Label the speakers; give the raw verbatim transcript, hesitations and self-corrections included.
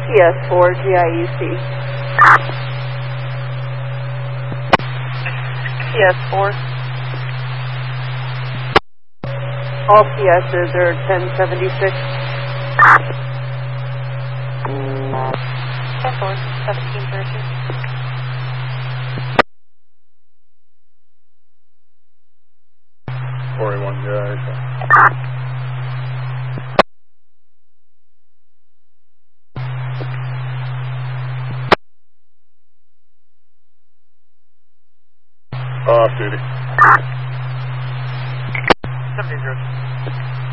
Speaker 1: P S four G I E C. P S four. All P S's are ten seventy-six. ten four, seventeen thirteen.
Speaker 2: forty-one, yeah. Off duty.
Speaker 3: seventy zero.